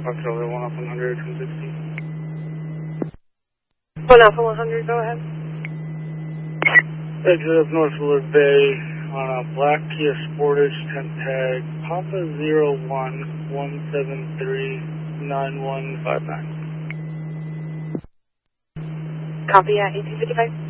Foxtrot 1 off 100, 260. 1 Alpha 100, go ahead. Exit of North Willard Bay on a black Kia Sportage, 10 tag, Papa 01-173-9159. Copy at 1855.